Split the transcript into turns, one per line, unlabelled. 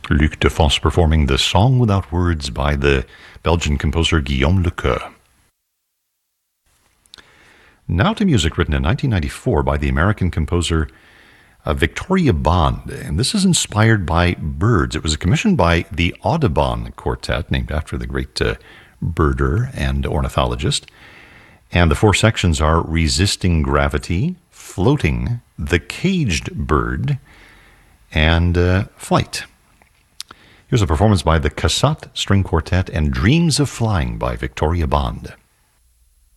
Luc Defense performing The Song Without Words by the Belgian composer Guillaume Lecoeur. Now to music written in 1994 by the American composer Victoria Bond, and this is inspired by birds. It was commissioned by the Audubon Quartet, named after the great birder and ornithologist. And the four sections are Resisting Gravity, Floating, The Caged Bird, and Flight. Here's a performance by the Cassatt String Quartet and Dreams of Flying by Victoria Bond.